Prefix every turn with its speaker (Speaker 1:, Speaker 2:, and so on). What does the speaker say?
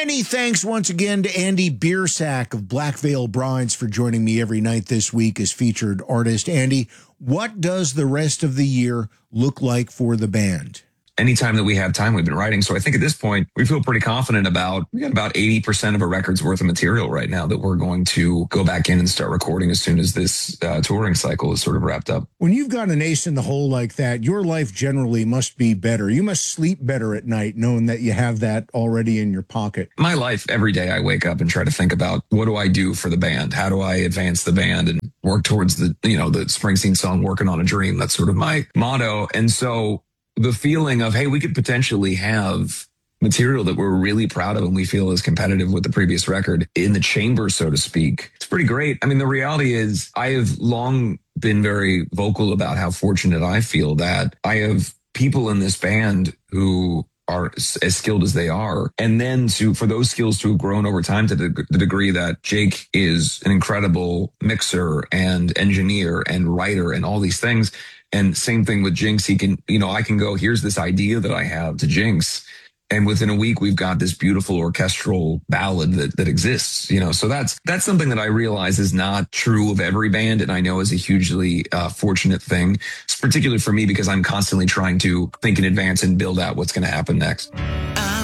Speaker 1: Many thanks once again to Andy Biersack of Black Veil Brides for joining me every night this week as featured artist. Andy, what does the rest of the year look like for the band?
Speaker 2: Anytime that we have time, we've been writing. So I think at this point, we feel pretty confident we got about 80% of a record's worth of material right now that we're going to go back in and start recording as soon as this touring cycle is sort of wrapped up.
Speaker 1: When you've got an ace in the hole like that, your life generally must be better. You must sleep better at night knowing that you have that already in your pocket.
Speaker 2: My life, every day I wake up and try to think about what do I do for the band? How do I advance the band and work towards the Springsteen song, Working on a Dream? That's sort of my motto. And so the feeling of, hey, we could potentially have material that we're really proud of and we feel is competitive with the previous record in the chamber, so to speak. It's pretty great. I mean, the reality is I have long been very vocal about how fortunate I feel that I have people in this band who are as skilled as they are. And then for those skills to have grown over time to the degree that Jake is an incredible mixer and engineer and writer and all these things. And same thing with Jinx. He can, I can go, here's this idea that I have to Jinx. And within a week, we've got this beautiful orchestral ballad that exists, So that's something that I realize is not true of every band. And I know is a hugely fortunate thing. It's particularly for me because I'm constantly trying to think in advance and build out what's going to happen next.
Speaker 3: I